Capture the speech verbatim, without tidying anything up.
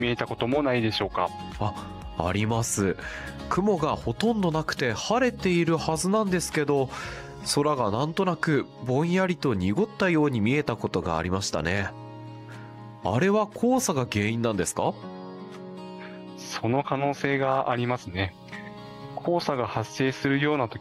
見えたこともないでしょうか。 あ、あります。雲がほとんどなくて晴れているはずなんですけど、空がなんとなくぼんやりと濁ったように見えたことがありましたね。あれは黄砂が原因なんですか？ その可能性がありますね。黄砂が発生するような時